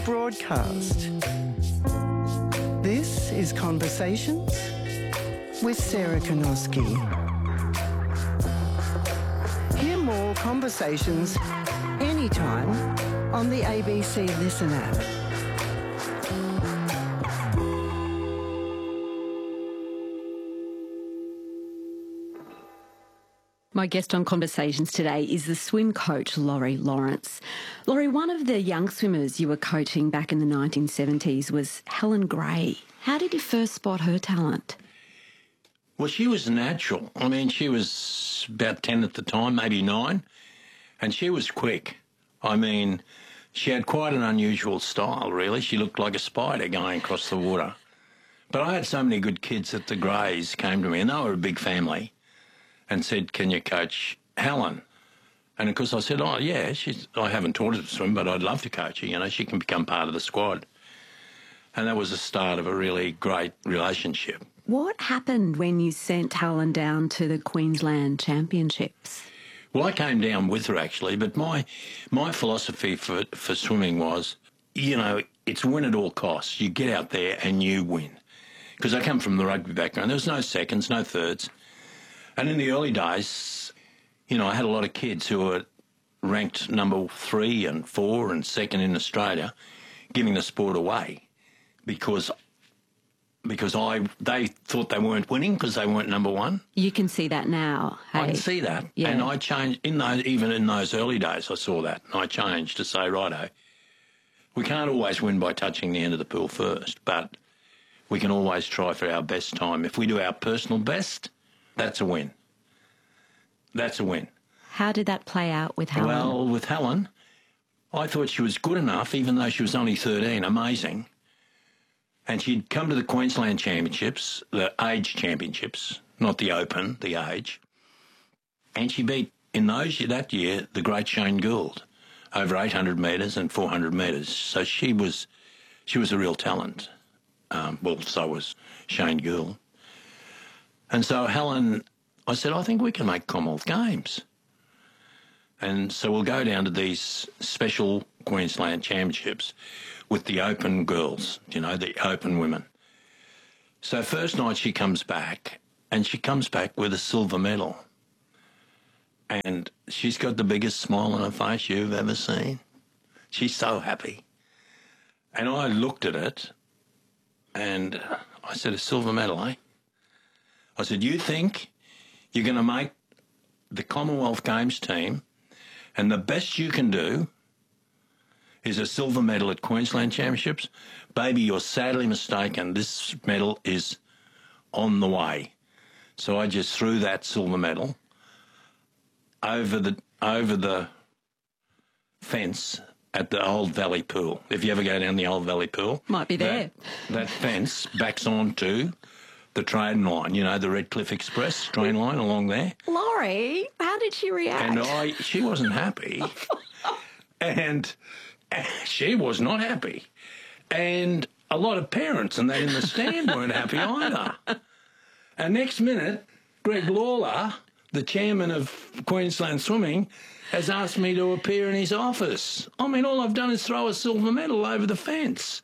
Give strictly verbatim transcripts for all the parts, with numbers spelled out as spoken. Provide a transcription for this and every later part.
broadcast. This is Conversations with Sarah Konoski. Hear more conversations anytime on the A B C Listen app. My guest on Conversations today is the swim coach, Laurie Lawrence. Laurie, one of the young swimmers you were coaching back in the nineteen seventies was Helen Gray. How did you first spot her talent? Well, she was natural. I mean, she was about ten at the time, maybe nine, and she was quick. I mean, she had quite an unusual style, really. She looked like a spider going across the water. But I had so many good kids that the Greys came to me, and they were a big family, and said, can you coach Helen? And, of course, I said, oh, yeah, she's, I haven't taught her to swim, but I'd love to coach her. You know, she can become part of the squad. And that was the start of a really great relationship. What happened when you sent Helen down to the Queensland Championships? Well, I came down with her, actually, but my my philosophy for, for swimming was, you know, it's win at all costs. You get out there and you win. Because I come from the rugby background. There was no seconds, no thirds. And in the early days, you know, I had a lot of kids who were ranked number three and four and second in Australia, giving the sport away because because I they thought they weren't winning because they weren't number one. You can see that now. Hey? I can see that. Yeah. And I changed, in those, even in those early days, I saw that. And I changed to say, righto, we can't always win by touching the end of the pool first, but we can always try for our best time. If we do our personal best, that's a win. That's a win. How did that play out with Helen? Well, with Helen, I thought she was good enough, even though she was only thirteen, amazing. And she'd come to the Queensland Championships, the age championships, not the open, the age. And she beat, in those that year, the great Shane Gould, over eight hundred metres and four hundred metres. So she was, she was a real talent. Um, well, so was Shane Gould. And so Helen, I said, I think we can make Commonwealth Games. And so we'll go down to these special Queensland Championships with the open girls, you know, the open women. So first night she comes back, and she comes back with a silver medal. And she's got the biggest smile on her face you've ever seen. She's so happy. And I looked at it, and I said, a silver medal, eh? I said, you think you're going to make the Commonwealth Games team and the best you can do is a silver medal at Queensland Championships? Baby, you're sadly mistaken. This medal is on the way. So I just threw that silver medal over the over the fence at the Old Valley Pool. If you ever go down the Old Valley Pool. Might be there. That, that fence backs onto the train line, you know, the Redcliffe Express train line along there. Laurie, how did she react? And I, she wasn't happy. and she was not happy. And a lot of parents and they in the stand weren't happy either. And next minute, Greg Lawler, the chairman of Queensland Swimming, has asked me to appear in his office. I mean, all I've done is throw a silver medal over the fence.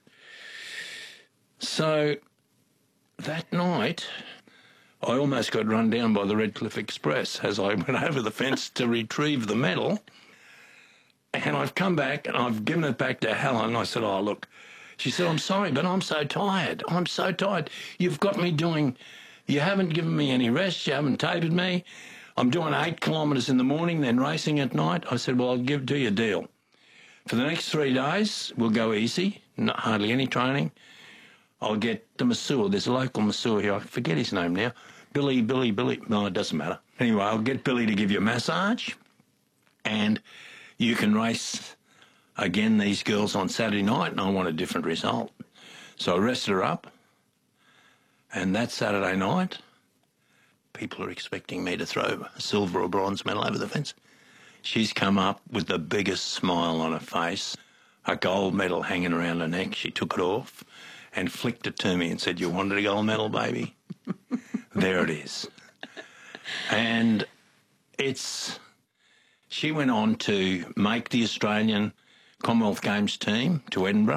So that night, I almost got run down by the Redcliffe Express as I went over the fence to retrieve the medal. And I've come back and I've given it back to Helen. I said, oh, look. She said, I'm sorry, but I'm so tired. I'm so tired. You've got me doing, you haven't given me any rest. You haven't tapered me. I'm doing eight kilometres in the morning, then racing at night. I said, well, I'll give do you a deal. For the next three days, we'll go easy, not hardly any training. I'll get the masseur. There's a local masseur here. I forget his name now. Billy, Billy, Billy. No, it doesn't matter. Anyway, I'll get Billy to give you a massage, and you can race again these girls on Saturday night, and I want a different result. So I rested her up, and that Saturday night, people are expecting me to throw a silver or bronze medal over the fence. She's come up with the biggest smile on her face, a gold medal hanging around her neck. She took it off and flicked it to me and said, you wanted a gold medal, baby? There it is. And it's, she went on to make the Australian Commonwealth Games team to Edinburgh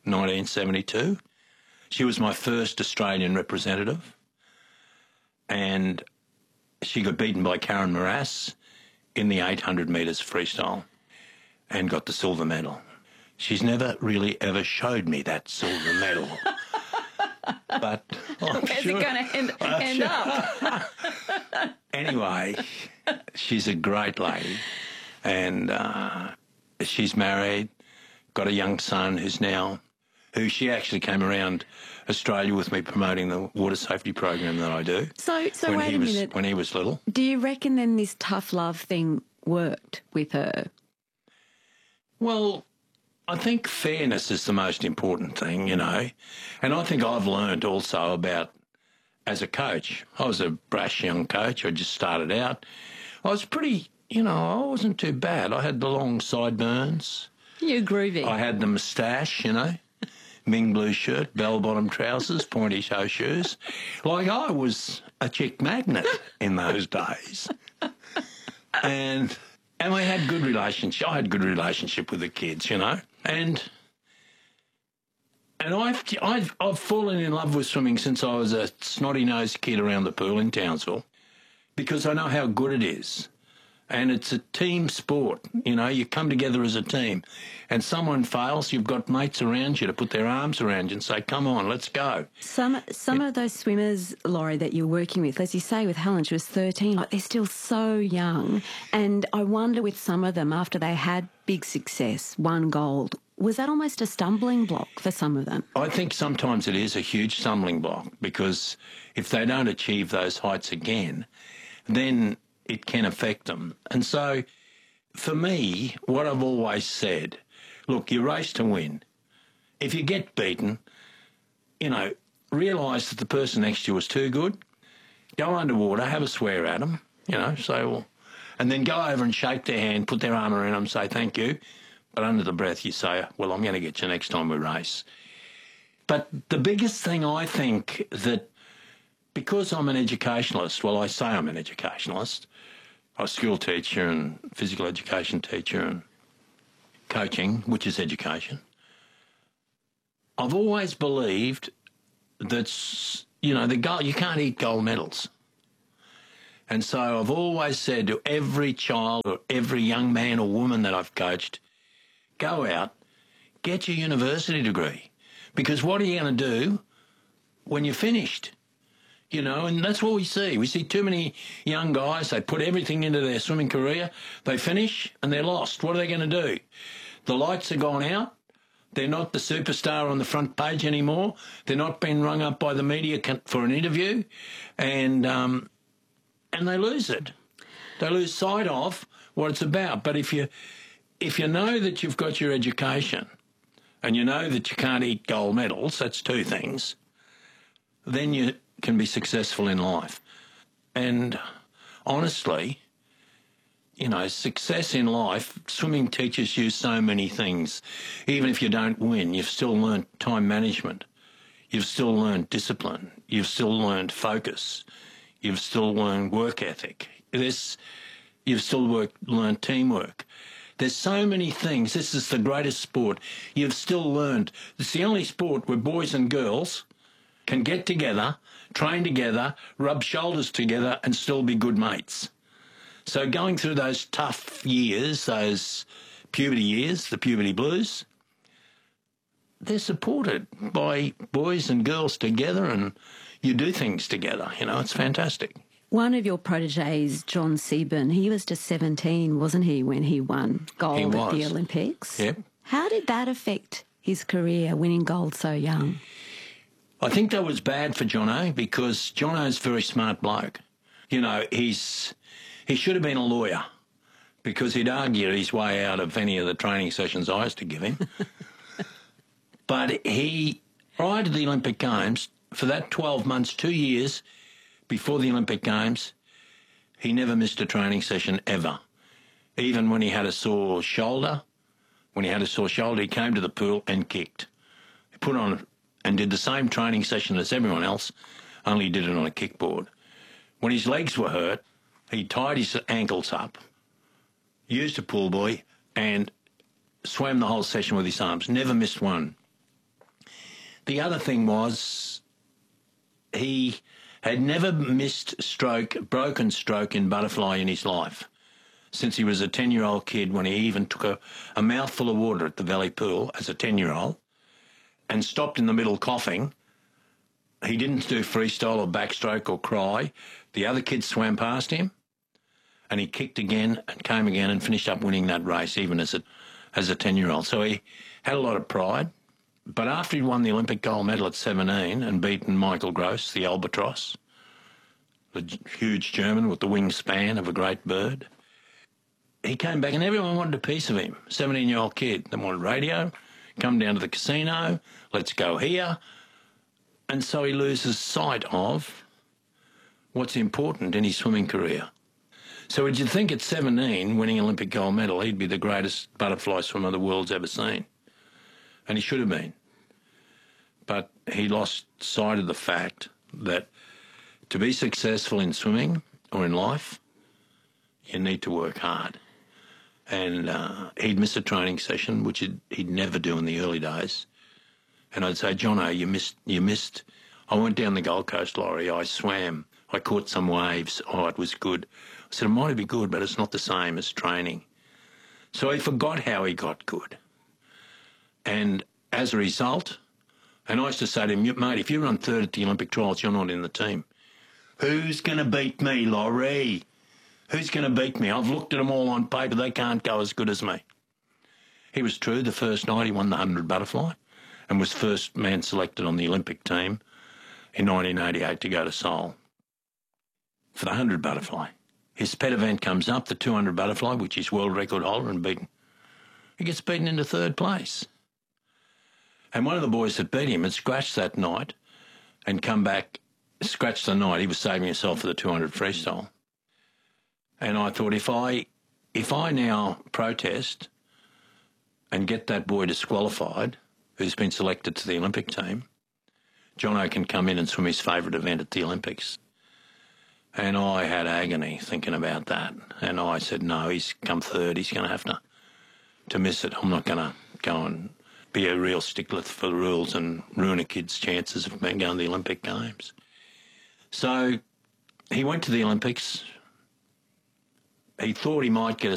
nineteen seventy-two. She was my first Australian representative, and she got beaten by Karen Morass in the eight hundred metres freestyle and got the silver medal. She's never really ever showed me that silver medal. But I'm where's sure, it going to end, end sure. up? Anyway, she's a great lady, and uh, she's married, got a young son who's now, who she actually came around Australia with me promoting the water safety program that I do. So, so when wait he a was, minute. When he was little. Do you reckon then this tough love thing worked with her? Well, I think fairness is the most important thing, you know, and I think I've learned also about, as a coach, I was a brash young coach. I just started out. I was pretty, you know, I wasn't too bad. I had the long sideburns. You're groovy. I had the moustache, you know, Ming blue shirt, bell-bottom trousers, pointy toe shoes. Like I was a chick magnet in those days. And and we had good relationship. I had good relationship with the kids, you know. And and I've, I've, I've fallen in love with swimming since I was a snotty-nosed kid around the pool in Townsville, because I know how good it is. And it's a team sport, you know, you come together as a team. And someone fails, you've got mates around you to put their arms around you and say, come on, let's go. Some some of those swimmers, Laurie, that you're working with, as you say with Helen, she was thirteen, like they're still so young. And I wonder with some of them, after they had big success, won gold, was that almost a stumbling block for some of them? I think sometimes it is a huge stumbling block, because if they don't achieve those heights again, then it can affect them. And so for me, what I've always said, look, you race to win. If you get beaten, you know, realise that the person next to you was too good. Go underwater, have a swear at them, you know, say, well, and then go over and shake their hand, put their arm around them, say thank you. But under the breath you say, well, I'm going to get you next time we race. But the biggest thing I think that, because I'm an educationalist, well, I say I'm an educationalist, I'm a school teacher and physical education teacher and coaching, which is education. I've always believed that, you know, the goal, you can't eat gold medals. And so I've always said to every child or every young man or woman that I've coached, go out, get your university degree. Because what are you going to do when you're finished? You know, and that's what we see. We see too many young guys, they put everything into their swimming career, they finish and they're lost. What are they going to do? The lights are gone out. They're not the superstar on the front page anymore. They're not being rung up by the media for an interview, and um, and they lose it. They lose sight of what it's about. But if you if you know that you've got your education and you know that you can't eat gold medals, that's two things, then you can be successful in life. And honestly, you know, success in life, swimming teaches you so many things. Even if you don't win, you've still learned time management. You've still learned discipline. You've still learned focus. You've still learned work ethic. There's, you've still worked, learned teamwork. There's so many things. This is the greatest sport. You've still learned. It's the only sport where boys and girls can get together, train together, rub shoulders together and still be good mates. So going through those tough years, those puberty years, the puberty blues, they're supported by boys and girls together, and you do things together. You know, it's fantastic. One of your proteges, John Seaburn, he was just seventeen, wasn't he, when he won gold He at was. the Olympics? Yep. How did that affect his career, winning gold so young? I think that was bad for Jono, because Jono's a very smart bloke. You know, he's he should have been a lawyer, because he'd argued his way out of any of the training sessions I used to give him. But he, prior to the Olympic Games, for that twelve months, two years before the Olympic Games, he never missed a training session ever. Even when he had a sore shoulder, when he had a sore shoulder, he came to the pool and kicked. He put on and did the same training session as everyone else, only he did it on a kickboard. When his legs were hurt, he tied his ankles up, used a pool buoy, and swam the whole session with his arms. Never missed one. The other thing was he had never missed stroke, broken stroke in butterfly in his life since he was a ten-year-old kid, when he even took a, a mouthful of water at the Valley Pool as a ten-year-old and stopped in the middle coughing. He didn't do freestyle or backstroke or cry. The other kids swam past him and he kicked again and came again and finished up winning that race even as a, as a ten-year-old. So he had a lot of pride. But after he'd won the Olympic gold medal at seventeen and beaten Michael Gross, the albatross, the huge German with the wingspan of a great bird, he came back and everyone wanted a piece of him. seventeen-year-old kid. They wanted radio, come down to the casino, let's go here. And so he loses sight of what's important in his swimming career. So would you think at seventeen, winning Olympic gold medal, he'd be the greatest butterfly swimmer the world's ever seen? And he should have been. But he lost sight of the fact that to be successful in swimming or in life, you need to work hard. And uh, he'd miss a training session, which he'd, he'd never do in the early days. And I'd say, Jono, you missed, you missed. I went down the Gold Coast, Laurie. I swam. I caught some waves. Oh, it was good. I said, it might be good, but it's not the same as training. So he forgot how he got good. And as a result, and I used to say to him, mate, if you run third at the Olympic trials, you're not in the team. Who's going to beat me, Laurie? Who's going to beat me? I've looked at them all on paper. They can't go as good as me. He was true. The first night he won the one hundred butterfly and was first man selected on the Olympic team in nineteen eighty-eight to go to Seoul for the one hundred butterfly. His pet event comes up, the two hundred butterfly, which is world record holder and beaten. He gets beaten into third place. And one of the boys that beat him had scratched that night and come back, scratched the night. He was saving himself for the two hundred freestyle. And I thought, if I, if I now protest and get that boy disqualified, who's been selected to the Olympic team, Jono can come in and swim his favourite event at the Olympics. And I had agony thinking about that. And I said, no, he's come third. He's going to have to, to miss it. I'm not going to go and be a real stickler for the rules and ruin a kid's chances of going to the Olympic Games. So he went to the Olympics. He thought he might get a